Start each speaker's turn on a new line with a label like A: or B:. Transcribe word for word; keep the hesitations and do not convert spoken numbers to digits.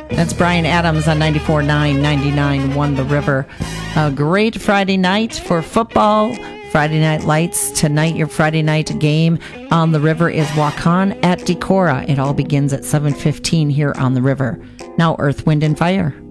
A: That's Brian Adams on ninety-four point nine, ninety-nine one The River. A great Friday night for football. Friday Night Lights. Tonight, your Friday night game on the river is Waukon at Decorah. It all begins at seven fifteen here on the river. Now, Earth, Wind, and Fire.